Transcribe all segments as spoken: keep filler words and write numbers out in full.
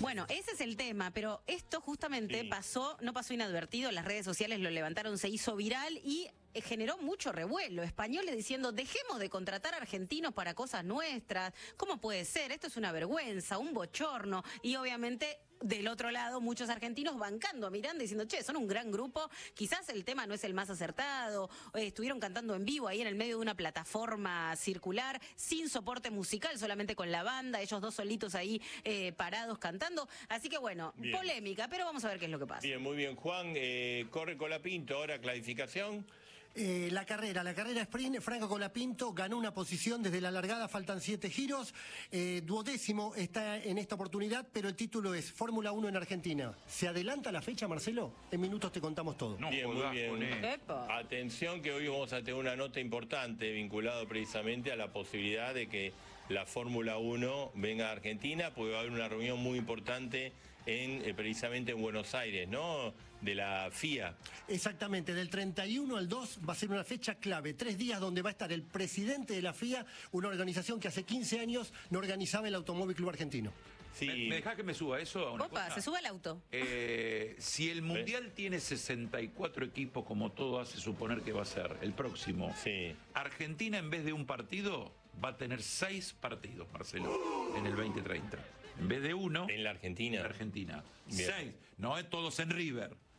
Bueno, ese es el tema, pero esto justamente Sí. pasó, no pasó inadvertido, las redes sociales lo levantaron, se hizo viral y eh, generó mucho revuelo. Españoles diciendo, dejemos de contratar argentinos para cosas nuestras. ¿Cómo puede ser? Esto es una vergüenza, un bochorno. Y obviamente, del otro lado, muchos argentinos bancando a Miranda diciendo, che, son un gran grupo, quizás el tema no es el más acertado, eh, estuvieron cantando en vivo ahí en el medio de una plataforma circular, sin soporte musical, solamente con la banda, ellos dos solitos ahí eh, parados cantando. Así que bueno, Bien. polémica, pero vamos a ver qué es lo que pasa. Bien, muy bien. Juan, eh, corre Colapinto, ahora clasificación. Eh, la carrera, la carrera sprint, Franco Colapinto ganó una posición desde la largada, faltan siete giros, eh, duodécimo está en esta oportunidad, pero el título es Fórmula uno en Argentina. ¿Se adelanta la fecha, Marcelo? En minutos te contamos todo. No Bien, muy jodás bien. con él. Epa. Atención que hoy vamos a tener una nota importante vinculado precisamente a la posibilidad de que la Fórmula uno venga a Argentina, porque va a haber una reunión muy importante en eh, precisamente en Buenos Aires, ¿no? De la F I A. Exactamente, del treinta y uno al dos va a ser una fecha clave, tres días donde va a estar el presidente de la F I A, una organización que hace quince años no organizaba el Automóvil Club Argentino. Sí. ¿Me, me dejás que me suba eso a una Opa, cosa? se sube al auto. Eh, si el Mundial tiene sesenta y cuatro equipos, como todo hace suponer que va a ser el próximo, Sí. Argentina en vez de un partido va a tener seis partidos, Marcelo, en el veinte treinta. En vez de uno, En la Argentina. en la Argentina. Bien. Seis, no es todos en River.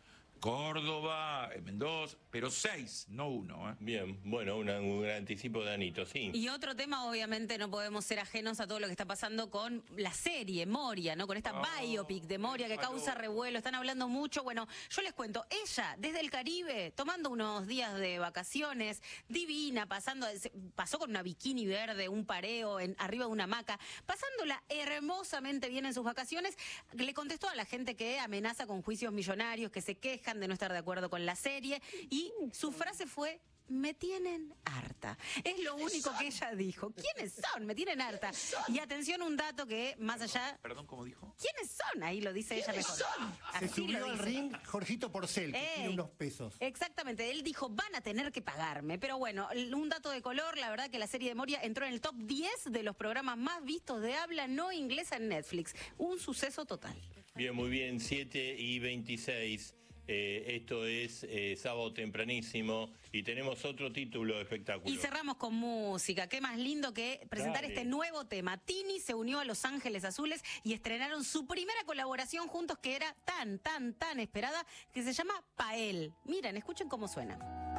Córdoba, eh, Mendoza, pero seis, no uno. ¿eh? Bien, bueno, una- un gran anticipo de Anito, sí. Y otro tema, obviamente, no podemos ser ajenos a todo lo que está pasando con la serie Moria, ¿no? Con esta Oh, biopic de Moria que déjalo. causa revuelo, están hablando mucho. Bueno, yo les cuento, ella, desde el Caribe, tomando unos días de vacaciones, divina, pasando, se- pasó con una bikini verde, un pareo en, arriba de una hamaca, pasándola hermosamente bien en sus vacaciones, le contestó a la gente que amenaza con juicios millonarios, que se quejan de no estar de acuerdo con la serie, y su frase fue: me tienen harta. Es lo único que ella dijo. ¿Quiénes son? Me tienen harta. Y atención, un dato que más allá... Perdón, ¿cómo dijo? ¿Quiénes son? Ahí lo dice ella mejor. Se Así subió lo al dice. ring Jorgito Porcel, que Ey, tiene unos pesos. Exactamente, él dijo, van a tener que pagarme. Pero bueno, un dato de color, la verdad que la serie de Moria entró en el top diez de los programas más vistos de habla no inglesa en Netflix. Un suceso total. Bien, muy bien, siete y veintiséis. Eh, esto es eh, sábado tempranísimo y tenemos otro título de espectáculo. Y cerramos con música. Qué más lindo que presentar Dale. este nuevo tema. Tini se unió a Los Ángeles Azules y estrenaron su primera colaboración juntos, que era tan, tan, tan esperada, que se llama Pael. Miren, escuchen cómo suena.